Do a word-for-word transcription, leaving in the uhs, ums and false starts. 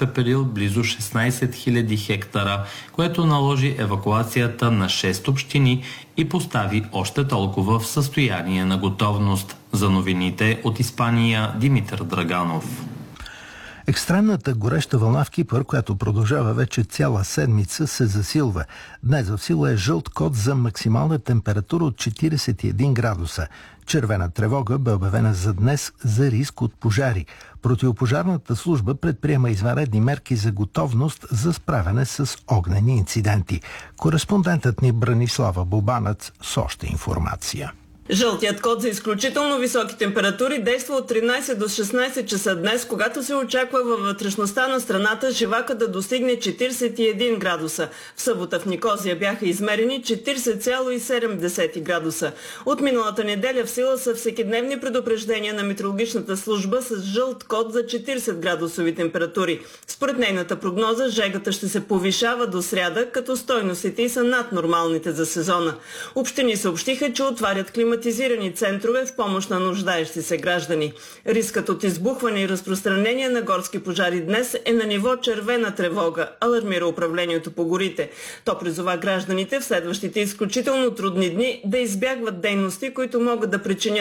изпепелил близо шестнайсет хиляди хектара, което наложи евакуацията на шест общини и постави още толкова в състояние на готовност. За новините от Испания, Димитър Драганов. Екстремната гореща вълна в Кипър, която продължава вече цяла седмица, се засилва. Днес в сила е жълт код за максимална температура от четирийсет и един градуса. Червена тревога бе обявена за днес за риск от пожари. Противопожарната служба предприема извънредни мерки за готовност за справяне с огнени инциденти. Кореспондентът ни Бранислава Бобанец с още информация. Жълтият код за изключително високи температури действа от тринайсет до шестнайсет часа днес, когато се очаква във вътрешността на страната живака да достигне четирийсет и един градуса. В събота в Никозия бяха измерени четирийсет цяло и седем градуса. От миналата неделя в сила са всекидневни предупреждения на метеорологичната служба с жълт код за четирийсет градусови температури. Според нейната прогноза жегата ще се повишава до сряда, като стойностите са над нормалните за сезона. Общини съобщиха, че отварят климатични центрове в помощ на нуждаещи се граждани. Рискът от избухване и разпространение на горски пожари днес е на ниво червена тревога, алармира управлението по горите. То призова гражданите в следващите изключително трудни дни да избягват дейности, които могат да причинят